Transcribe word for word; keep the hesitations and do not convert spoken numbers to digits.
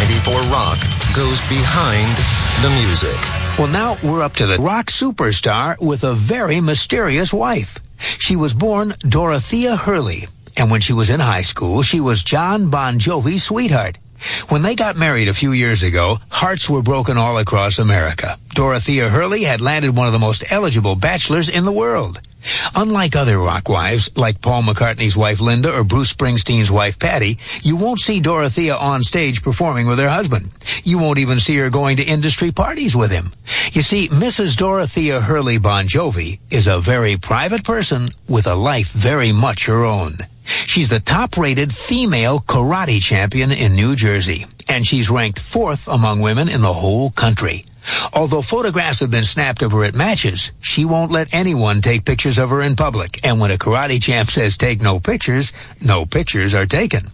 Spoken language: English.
ninety-four Rock goes behind the music. Well, now we're up to the rock superstar with a very mysterious wife. She was born Dorothea Hurley, and when she was in high school, she was John Bon Jovi's sweetheart. When they got married a few years ago, hearts were broken all across America. Dorothea Hurley had landed one of the most eligible bachelors in the world. Unlike other rock wives, like Paul McCartney's wife Linda or Bruce Springsteen's wife Patty, you won't see Dorothea on stage performing with her husband. You won't even see her going to industry parties with him. You see, Missus Dorothea Hurley Bon Jovi is a very private person with a life very much her own. She's the top-rated female karate champion in New Jersey, and she's ranked fourth among women in the whole country. Although photographs have been snapped of her at matches, she won't let anyone take pictures of her in public, and when a karate champ says take no pictures, no pictures are taken.